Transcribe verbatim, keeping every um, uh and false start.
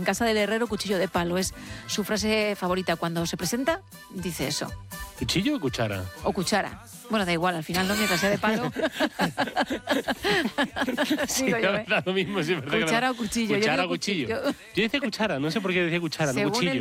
en casa del herrero, cuchillo de palo. Es su frase favorita. Cuando se presenta, dice eso. ¿Cuchillo o cuchara? O cuchara. Bueno, da igual, al final no, mientras sea de palo. Sí, Digo yo, da, ¿eh? da lo mismo. Sí, Cuchara o cuchillo. Cuchara yo o cuchillo. cuchillo. Yo decía cuchara, no sé por qué decía cuchara, Según no cuchillo. el